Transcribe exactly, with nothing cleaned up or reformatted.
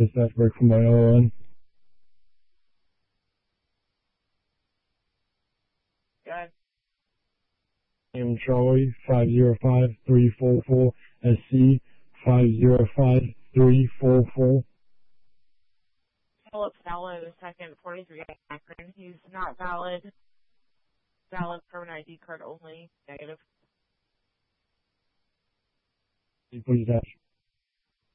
Dispatch break from my O N. Good. I'm Charlie, five zero five three four four, S C five zero five three four four. Philip Sallow, second, forty-three Akron. He's not valid. Valid permanent I D card only. Negative. Please, Ash.